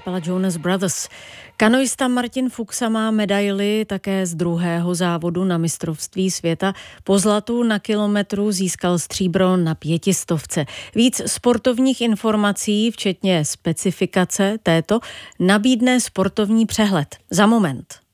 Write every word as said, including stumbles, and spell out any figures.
kapela Jonas Brothers. Kanoista Martin Fuxa má medaili také z druhého závodu na mistrovství světa. Po zlatu na kilometru získal stříbro na pětistovce. Víc sportovních informací, včetně specifikace této, nabídne sportovní přehled. Za moment.